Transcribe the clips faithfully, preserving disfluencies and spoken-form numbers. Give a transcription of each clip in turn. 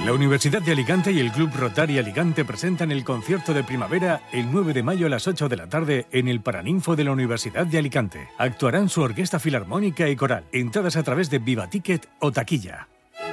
La Universidad de Alicante y el Club Rotary Alicante presentan el concierto de primavera el nueve de mayo a las ocho de la tarde en el Paraninfo de la Universidad de Alicante. Actuarán su orquesta filarmónica y coral. Entradas a través de Viva Ticket o taquilla.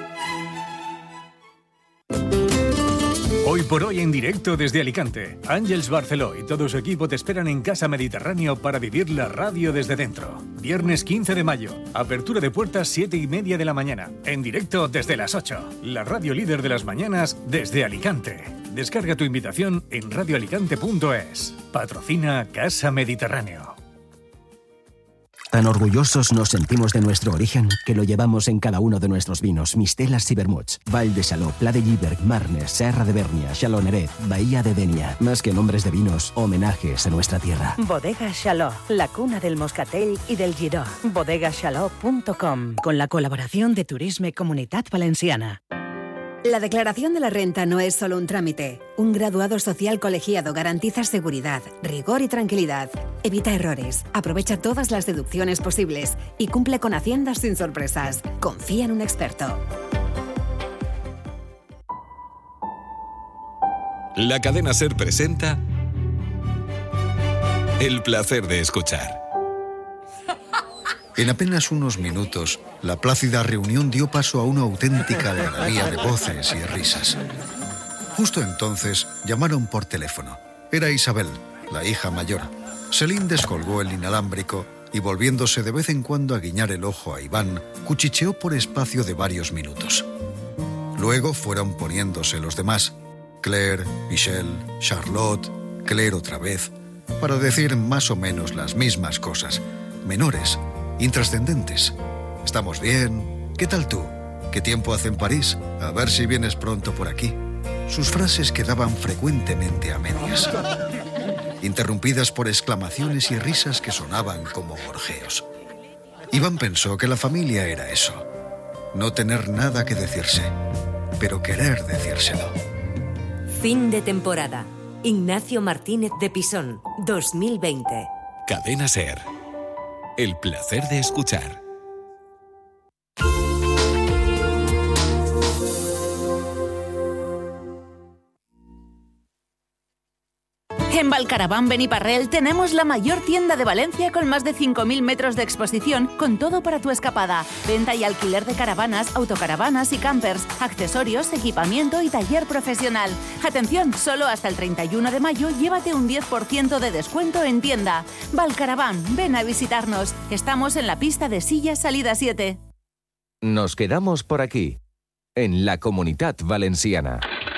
Hoy por hoy en directo desde Alicante, Ángels Barceló y todo su equipo te esperan en Casa Mediterráneo para vivir la radio desde dentro. Viernes quince de mayo, apertura de puertas siete y media de la mañana, en directo desde las ocho. La radio líder de las mañanas desde Alicante. Descarga tu invitación en radio alicante punto es. Patrocina Casa Mediterráneo. Tan orgullosos nos sentimos de nuestro origen que lo llevamos en cada uno de nuestros vinos, mistelas y vermuts. Val de Saló, Pla de Lliberg, Marnes, Serra de Bernia, Chaloneret, Bahía de Denia. Más que nombres de vinos, homenajes a nuestra tierra. Bodega Chaló, la cuna del moscatel y del giró. bodega chaló punto com, con la colaboración de Turisme Comunitat Valenciana. La declaración de la renta no es solo un trámite. Un graduado social colegiado garantiza seguridad, rigor y tranquilidad. Evita errores, aprovecha todas las deducciones posibles y cumple con Hacienda sin sorpresas. Confía en un experto. La cadena SER presenta El placer de escuchar. En apenas unos minutos, la plácida reunión dio paso a una auténtica algarabía de voces y risas. Justo entonces llamaron por teléfono. Era Isabel, la hija mayor. Selín descolgó el inalámbrico y, volviéndose de vez en cuando a guiñar el ojo a Iván, cuchicheó por espacio de varios minutos. Luego fueron poniéndose los demás: Claire, Michelle, Charlotte, Claire otra vez, para decir más o menos las mismas cosas, menores, intrascendentes. Estamos bien. ¿Qué tal tú? ¿Qué tiempo hace en París? A ver si vienes pronto por aquí. Sus frases quedaban frecuentemente a medias, interrumpidas por exclamaciones y risas que sonaban como gorjeos. Iván pensó que la familia era eso: no tener nada que decirse, pero querer decírselo. Fin de temporada. Ignacio Martínez de Pisón, dos mil veinte. Cadena SER. El placer de escuchar. En Valcaraván Beniparrell tenemos la mayor tienda de Valencia con más de cinco mil metros de exposición, con todo para tu escapada. Venta y alquiler de caravanas, autocaravanas y campers, accesorios, equipamiento y taller profesional. Atención, solo hasta el treinta y uno de mayo llévate un diez por ciento de descuento en tienda. Valcaraván, ven a visitarnos. Estamos en la pista de Silla Salida siete. Nos quedamos por aquí, en la Comunitat Valenciana.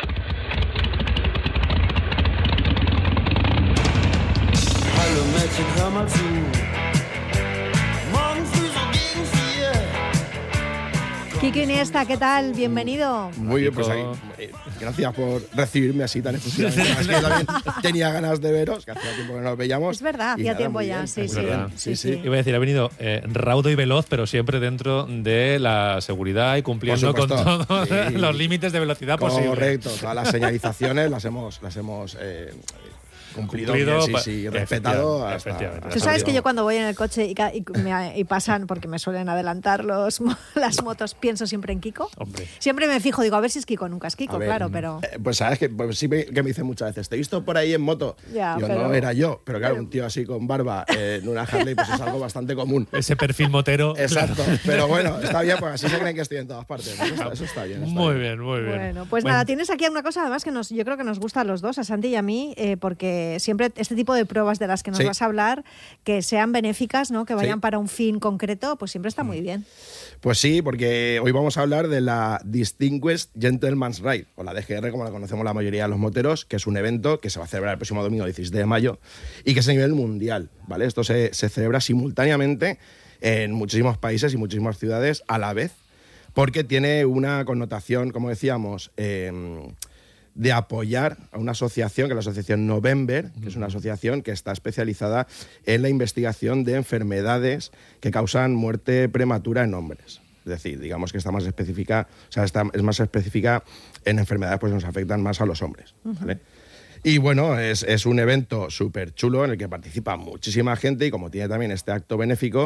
Quique Iniesta, ¿qué tal? Bienvenido. Muy bien, pues ahí, eh, gracias por recibirme así tan efusivamente. Es que yo también tenía ganas de veros, que hacía tiempo que no nos veíamos. Es verdad, hacía nada, tiempo ya, bien, sí, sí, sí, sí, sí. Iba a decir, ha venido eh, raudo y veloz, pero siempre dentro de la seguridad y cumpliendo con todos sí. los límites de velocidad posibles. Correcto, todas las señalizaciones las hemos, las hemos eh, cumplido, cumplido bien, sí, sí, respetado hasta, efectivamente. Tú sabes que yo cuando voy en el coche y, y, me, y pasan, porque me suelen adelantar los, las motos, pienso siempre en Kiko. Hombre. Siempre me fijo, digo, a ver si es Kiko, nunca es Kiko, ver, claro, pero... Eh, pues sabes que pues, sí me, que me dicen muchas veces, te he visto por ahí en moto. Ya, yo pero, no era yo, pero claro, pero, un tío así con barba eh, en una Harley pues es algo bastante común. Ese perfil motero. Exacto, claro. pero bueno, está bien, porque así se creen que estoy en todas partes. Eso está, eso está bien. Está muy bien. bien, muy bien. Bueno, pues bueno. nada, tienes aquí una cosa además que nos, yo creo que nos gusta a los dos, a Santi y a mí, eh, porque siempre este tipo de pruebas de las que nos sí. vas a hablar, que sean benéficas, ¿no? Que vayan sí. para un fin concreto, pues siempre está muy bien. Pues sí, porque hoy vamos a hablar de la Distinguished Gentleman's Ride, o la D G R, como la conocemos la mayoría de los moteros, que es un evento que se va a celebrar el próximo domingo dieciséis de mayo y que es a nivel mundial, ¿vale? Esto se, se celebra simultáneamente en muchísimos países y muchísimas ciudades a la vez, porque tiene una connotación, como decíamos, eh, de apoyar a una asociación, que es la asociación November, que es una asociación que está especializada en la investigación de enfermedades que causan muerte prematura en hombres. Es decir, digamos que está más específica, o sea, está, es más específica en enfermedades pues, que nos afectan más a los hombres, ¿vale? Y bueno, es, es un evento súper chulo en el que participa muchísima gente y como tiene también este acto benéfico,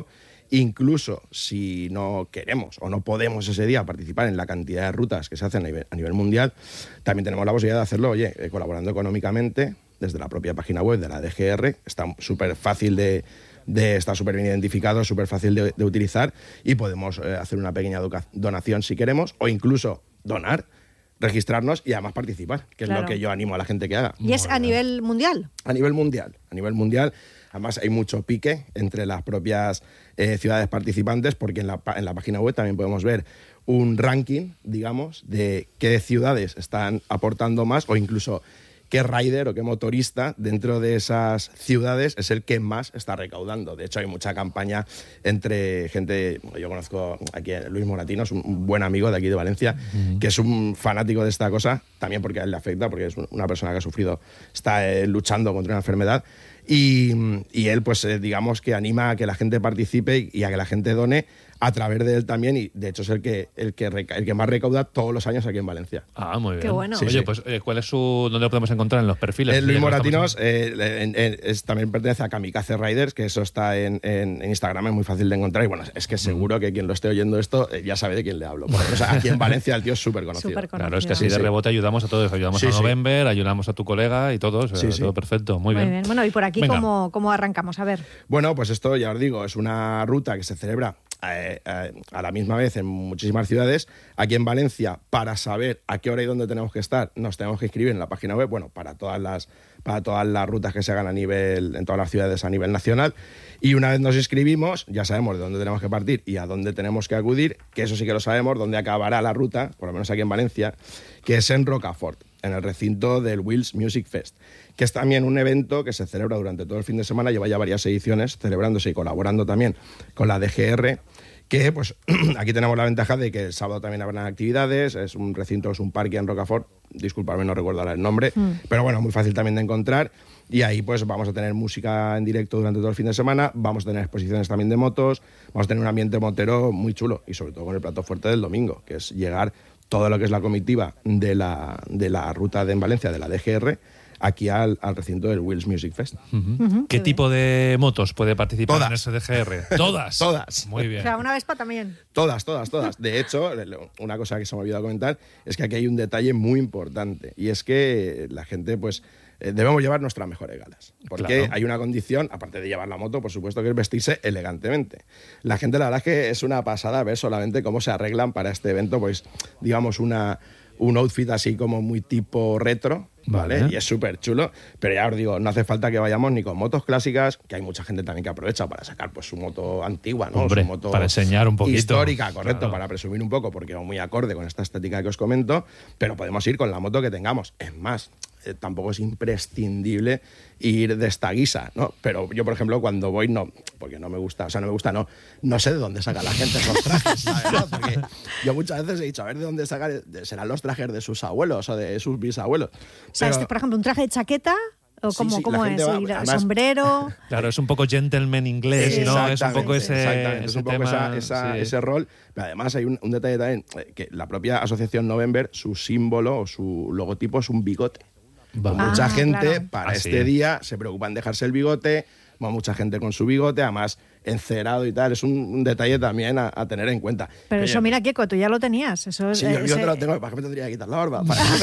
Incluso si no queremos o no podemos ese día participar en la cantidad de rutas que se hacen a nivel, a nivel mundial, también tenemos la posibilidad de hacerlo, oye, eh, colaborando económicamente desde la propia página web de la D G R. Está súper fácil de, de... Está súper bien identificado, súper fácil de, de utilizar y podemos eh, hacer una pequeña donación si queremos o incluso donar, registrarnos y además participar, que claro. es lo que yo animo a la gente que haga. ¿Y es a nivel mundial? A nivel mundial, a nivel mundial. Además hay mucho pique entre las propias eh, ciudades participantes, porque en la, en la página web también podemos ver un ranking, digamos, de qué ciudades están aportando más o incluso qué rider o qué motorista dentro de esas ciudades es el que más está recaudando. De hecho, hay mucha campaña entre gente... Yo conozco aquí a Luis Moratino, es un buen amigo de aquí de Valencia, uh-huh. que es un fanático de esta cosa, también porque a él le afecta, porque es una persona que ha sufrido, está eh, luchando contra una enfermedad. Y, y él, pues, eh, digamos que anima a que la gente participe y a que la gente done a través de él también, y de hecho es el que el que, reca- el que más recauda todos los años aquí en Valencia. Ah, muy bien. Qué bueno. Sí, Oye, sí. pues eh, ¿cuál es su dónde lo podemos encontrar en los perfiles? El Luis Moratinos eh, en, en, es, también pertenece a Kamikaze Riders, que eso está en, en, en Instagram, es muy fácil de encontrar, y bueno, es que seguro que quien lo esté oyendo esto eh, ya sabe de quién le hablo. Porque, o sea, aquí en Valencia el tío es súper conocido. conocido. Claro, es que así de sí, rebote ayudamos a todos, ayudamos sí, a sí. November, ayudamos a tu colega y todos, sí, eh, sí. todo perfecto, muy, muy bien. bien. Bueno, y por aquí, ¿cómo, ¿cómo arrancamos? A ver. Bueno, pues esto ya os digo, es una ruta que se celebra Eh, eh, a la misma vez en muchísimas ciudades. Aquí en Valencia, para saber a qué hora y dónde tenemos que estar, nos tenemos que inscribir en la página web, bueno, para todas las, para todas las rutas que se hagan a nivel, en todas las ciudades a nivel nacional, y una vez nos inscribimos, ya sabemos de dónde tenemos que partir y a dónde tenemos que acudir, que eso sí que lo sabemos, dónde acabará la ruta, por lo menos aquí en Valencia, que es en Rocafort, en el recinto del Wheels Music Fest, que es también un evento que se celebra durante todo el fin de semana, lleva ya varias ediciones celebrándose y colaborando también con la D G R, que pues aquí tenemos la ventaja de que el sábado también habrán actividades, es un recinto, es un parque en Rocafort, disculpadme, no recuerdo ahora el nombre, mm. pero bueno, muy fácil también de encontrar, y ahí pues vamos a tener música en directo durante todo el fin de semana, vamos a tener exposiciones también de motos, vamos a tener un ambiente motero muy chulo, y sobre todo con el plato fuerte del domingo, que es llegar todo lo que es la comitiva de la, de la ruta de en Valencia, de la D G R, aquí al, al recinto del Wheels Music Fest. Uh-huh. Uh-huh. ¿Qué tipo de motos puede participar todas. en ese D G R? ¿Todas? Todas. Muy bien. O sea, una Vespa también. Todas, todas, todas. De hecho, una cosa que se me ha olvidado comentar es que aquí hay un detalle muy importante, y es que la gente, pues, eh, debemos llevar nuestras mejores galas. Porque claro. hay una condición, aparte de llevar la moto, por supuesto, que es vestirse elegantemente. La gente, la verdad es que es una pasada ver solamente cómo se arreglan para este evento, pues, digamos, una, un outfit así como muy tipo retro, ¿vale? Vale. Y es súper chulo, pero ya os digo, no hace falta que vayamos ni con motos clásicas, que hay mucha gente también que aprovecha para sacar pues su moto antigua, ¿no? Hombre, su moto para enseñar un poquito. Histórica, correcto, claro. para presumir un poco, porque va muy acorde con esta estética que os comento, pero podemos ir con la moto que tengamos. Es más, eh, tampoco es imprescindible ir de esta guisa, ¿no? Pero yo, por ejemplo, cuando voy, no, porque no me gusta, o sea, no me gusta, no, no sé de dónde saca la gente esos trajes, la verdad, porque yo muchas veces he dicho, a ver de dónde sacan, serán los trajes de sus abuelos o de sus bisabuelos. O sea, pero, este, por ejemplo, un traje de chaqueta, ¿o cómo, sí, sí, cómo es? Va, además, sombrero. Claro, es un poco gentleman inglés, ¿no? Es un poco ese, exactamente, es un poco tema, esa, esa, sí. ese rol. Pero además hay un, un detalle también, que la propia asociación November, su símbolo o su logotipo es un bigote. Pues ah, mucha gente claro. para ah, este sí. día se preocupa en dejarse el bigote, mucha gente con su bigote, además encerado y tal, es un, un detalle también a, a tener en cuenta. Pero, Pero eso, mira, Kiko, tú ya lo tenías. Eso, sí, eh, yo el bigote ese... lo tengo, ¿para qué me tendría que quitar la barba?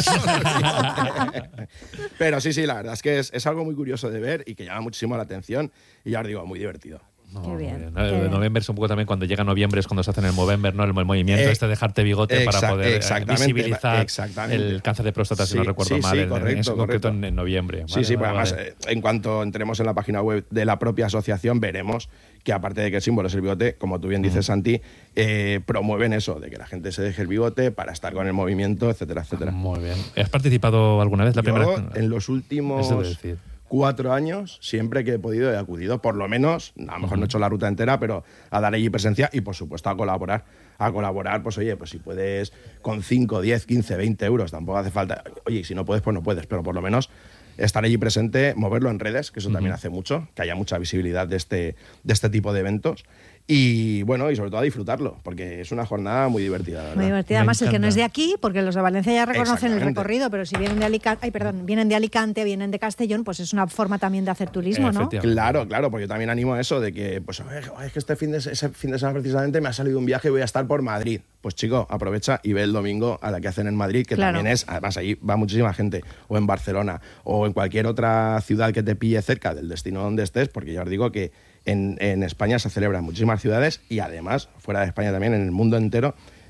Pero sí, sí, la verdad es que es, es algo muy curioso de ver y que llama muchísimo la atención, y ya os digo, muy divertido. No, qué bien. bien. Qué el bien. Noviembre es un poco también cuando llega noviembre, es cuando se hace en el Movember, ¿no? El, el movimiento eh, este de dejarte bigote exact, para poder visibilizar exactamente. el cáncer de próstata, sí, si no recuerdo sí, mal, sí, en, correcto, en, en correcto. En, en noviembre. Sí, vale, sí, vale, pues vale. además, en cuanto entremos en la página web de la propia asociación, veremos que aparte de que el símbolo es el bigote, como tú bien dices, mm. Santi, eh, promueven eso, de que la gente se deje el bigote para estar con el movimiento, etcétera, etcétera. Muy bien. ¿Has participado alguna vez? La Yo, primera en los últimos cuatro años, siempre que he podido, he acudido, por lo menos, a lo mejor uh-huh. no he hecho la ruta entera, pero a dar allí presencia y, por supuesto, a colaborar. A colaborar, pues oye, pues si puedes con cinco, diez, quince, veinte euros, tampoco hace falta. Oye, y si no puedes, pues no puedes, pero por lo menos estar allí presente, moverlo en redes, que eso uh-huh. también hace mucho, que haya mucha visibilidad de este, de este tipo de eventos. Y bueno, y sobre todo a disfrutarlo, porque es una jornada muy divertida. ¿Verdad? Muy divertida. Además, el que no es de aquí, porque los de Valencia ya reconocen el recorrido, pero si vienen de Alicante, ay, perdón, vienen de Alicante, vienen de Castellón, pues es una forma también de hacer turismo, ¿no? Claro, claro, porque yo también animo a eso de que, pues, es que este fin de, ese fin de semana precisamente me ha salido un viaje y voy a estar por Madrid. Pues chico, aprovecha y ve el domingo a la que hacen en Madrid, que claro. también es, además ahí va muchísima gente, o en Barcelona, o en cualquier otra ciudad que te pille cerca del destino donde estés, porque ya os digo que En, en España se celebra en muchísimas ciudades y además, fuera de España también, en el mundo entero,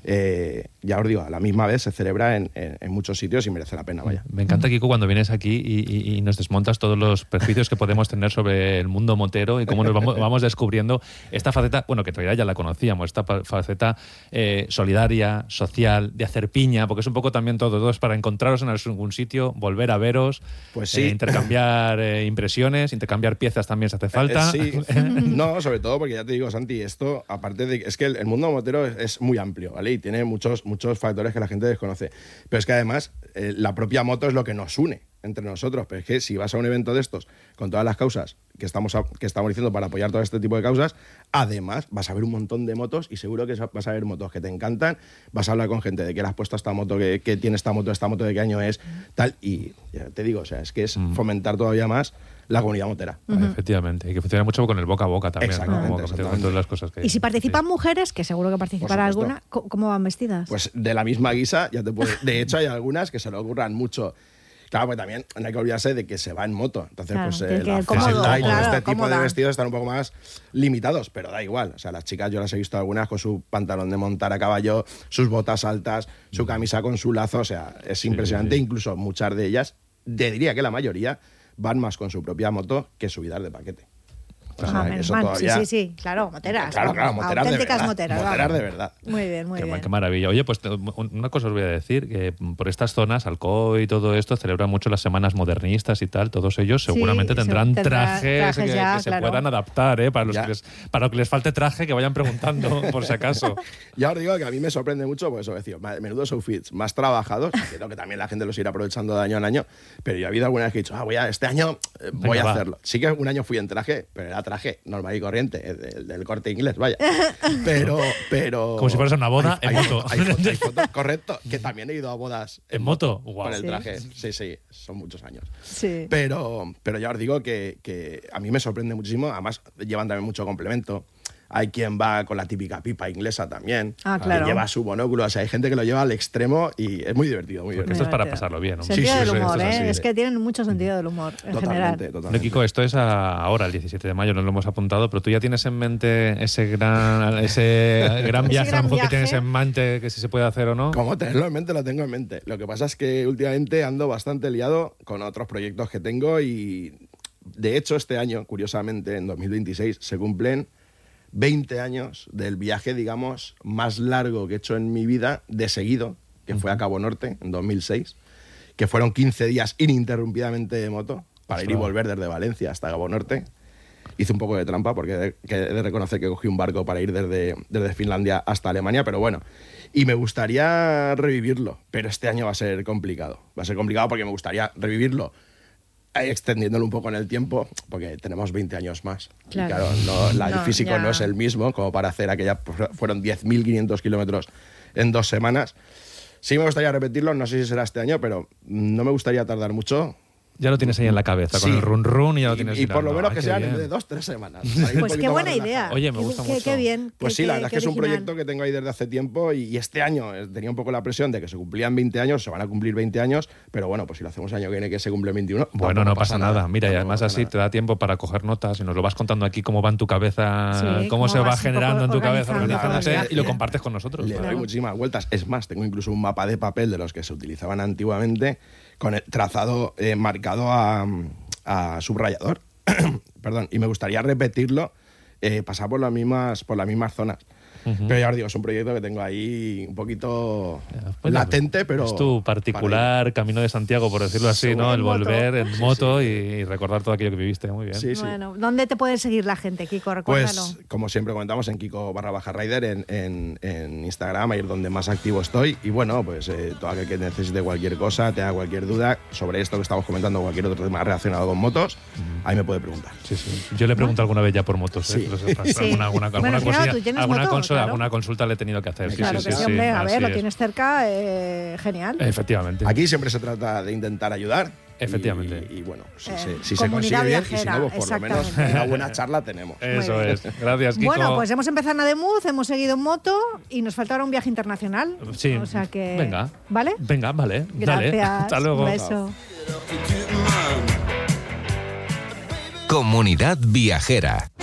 eh, ya os digo, a la misma vez se celebra en, en, en muchos sitios y merece la pena, vaya. Me encanta, Kiko, cuando vienes aquí y, y, y nos desmontas todos los prejuicios que podemos tener sobre el mundo motero y cómo nos vamos, vamos descubriendo esta faceta, bueno, que todavía ya la conocíamos, esta faceta eh, solidaria, social, de hacer piña, porque es un poco también todo, todo es para encontraros en algún sitio, volver a veros, pues sí. eh, intercambiar eh, impresiones, intercambiar piezas también si hace falta. Eh, sí. No, sobre todo porque ya te digo, Santi, esto, aparte de es que el, el mundo motero es, es muy amplio, ¿vale? Y tiene muchos, muchos factores que la gente desconoce. Pero es que además eh, la propia moto es lo que nos une entre nosotros. Pero es que si vas a un evento de estos con todas las causas que estamos, a, que estamos diciendo para apoyar todo este tipo de causas, además vas a ver un montón de motos y seguro que vas a ver motos que te encantan, vas a hablar con gente de qué le has puesto a esta moto, que, que tiene esta moto, esta moto de qué año es, tal. Y ya te digo, o sea, es que es fomentar todavía más la comunidad motera. Uh-huh. Efectivamente, y que funciona mucho con el boca a boca también, exactamente, ¿no? Como con todas las cosas que y si participan sí. mujeres, que seguro que participará alguna, ¿cómo van vestidas? Pues de la misma guisa, ya te puedo... De hecho, hay algunas que se le ocurran mucho. Claro, pues también no hay que olvidarse de que se va en moto. Entonces, claro, pues eh, la accesibilidad y todo este tipo cómoda. de vestidos están un poco más limitados, pero da igual. O sea, las chicas yo las he visto algunas con su pantalón de montar a caballo, sus botas altas, su camisa con su lazo. O sea, es impresionante. Sí, sí. Incluso muchas de ellas, te diría que la mayoría, van más con su propia moto que subidas de paquete. O sea, ah, eso todavía... Sí, sí, sí, claro, moteras. Claro, claro, moteras auténticas de moteras. Moteras de verdad. Muy bien, muy qué, bien. Qué maravilla. Oye, pues una cosa os voy a decir, que por estas zonas, Alcoy y todo esto, celebran mucho las semanas modernistas y tal, todos ellos seguramente sí, tendrán se trajes, trajes que, ya, que se claro. puedan adaptar, ¿eh? Para los que les, para lo que les falte traje, que vayan preguntando, por si acaso. Ya os digo que a mí me sorprende mucho, pues eso, decir, menudos outfits más trabajados, creo que también la gente los irá aprovechando de año en año, pero yo he habido alguna vez que he dicho, ah, voy a, este año eh, voy Venga, a hacerlo. Va. Sí que un año fui en traje, pero era traje normal y corriente, del, del Corte Inglés, vaya. Pero, pero... Como si fueras a una boda hay, en hay, moto. Hay, hay, fotos, hay fotos, correcto, que también he ido a bodas en, en moto, moto. Wow. Con el ¿Sí? traje. Sí, sí, son muchos años. Sí. Pero, pero ya os digo que, que a mí me sorprende muchísimo, además llevan también mucho complemento. Hay quien va con la típica pipa inglesa también, ah, claro. que lleva su monóculo. O sea, hay gente que lo lleva al extremo y es muy divertido. Muy divertido. Esto es para pasarlo bien. ¿no? Sentido sí, del sí, humor, es, ¿eh? así, es sí. que tienen mucho sentido del humor en totalmente, general. Totalmente. No, Kiko, esto es a, ahora, el diecisiete de mayo, no lo hemos apuntado, pero tú ya tienes en mente ese gran, ese gran viaje, ese gran a lo mejor viaje. que tienes en mente, que si se puede hacer o no. Como tenerlo en mente, lo tengo en mente. Lo que pasa es que últimamente ando bastante liado con otros proyectos que tengo y, de hecho, este año, curiosamente, en dos mil veintiséis, se cumplen veinte años del viaje, digamos, más largo que he hecho en mi vida de seguido, que uh-huh. fue a Cabo Norte en dos mil seis, que fueron quince días ininterrumpidamente de moto para ir y volver desde Valencia hasta Cabo Norte. Hice un poco de trampa porque he de, he de reconocer que cogí un barco para ir desde, desde Finlandia hasta Alemania, pero bueno. Y me gustaría revivirlo, pero este año va a ser complicado. Va a ser complicado porque me gustaría revivirlo extendiéndolo un poco en el tiempo, porque tenemos veinte años más. Claro, y claro, no, la, no, el físico ya. no es el mismo como para hacer aquella... Fueron diez mil quinientos kilómetros en dos semanas. Sí me gustaría repetirlo, no sé si será este año, pero no me gustaría tardar mucho. Ya lo tienes ahí en la cabeza, sí. con el run run y ya lo tienes. Y, y por lo menos Ay, que sean bien. de dos, tres semanas. Pues qué buena idea. Oye, me gusta qué, mucho. Qué bien. Pues qué, sí, la qué, verdad es que qué es un original. proyecto que tengo ahí desde hace tiempo y, y este año tenía un poco la presión de que se cumplían veinte años, se van a cumplir veinte años, pero bueno, pues si lo hacemos el año que viene que se cumple veintiuno... Bueno, no pasa nada. nada. Mira, y además así nada. te da tiempo para coger notas y nos lo vas contando aquí cómo va en tu cabeza, Sí, cómo, cómo se va vas un generando en poco tu cabeza, organizando organizándote el y lo compartes con nosotros. Le ¿no? doy muchísimas vueltas. Es más, tengo incluso un mapa de papel de los que se utilizaban antiguamente con el trazado eh, marcado a... a subrayador, perdón, y me gustaría repetirlo, eh, pasar por las mismas por las mismas zonas. Uh-huh. Pero ya os digo, es un proyecto que tengo ahí un poquito pues latente, pero... Es tu particular Camino de Santiago, por decirlo así, ¿no? El volver en moto sí, sí. y recordar todo aquello que viviste. Muy bien. Sí, sí. Bueno, ¿dónde te puede seguir la gente, Kiko? Recuérdalo. Pues, como siempre comentamos, en Kiko barra baja Rider, en, en, en Instagram, ahí es donde más activo estoy. Y bueno, pues eh, todo aquel que necesite cualquier cosa, tenga cualquier duda sobre esto que estamos comentando, cualquier otro tema relacionado con motos, uh-huh. ahí me puede preguntar. Sí, sí. Yo le he preguntado alguna vez ya por motos. ¿eh? Sí. sí. Alguna, alguna, bueno, alguna, claro, cosilla, alguna, moto, consulta, claro. alguna consulta le he tenido que hacer. Sí, claro sí, que sí, sí, hombre, sí, a ver, lo es. tienes cerca, eh, genial. Efectivamente. Aquí siempre se trata de intentar ayudar. Efectivamente. Y, y bueno, si, eh, se, si se consigue bien, viajera, y si no, pues por lo menos una buena charla tenemos. Eso es. Gracias, Kiko. Bueno, pues hemos empezado en Ademuz, hemos seguido en moto y nos faltará un viaje internacional. Sí. O sea que... Venga. ¿Vale? Venga, vale. Gracias. Dale. Hasta luego. Un beso. Comunidad Viajera.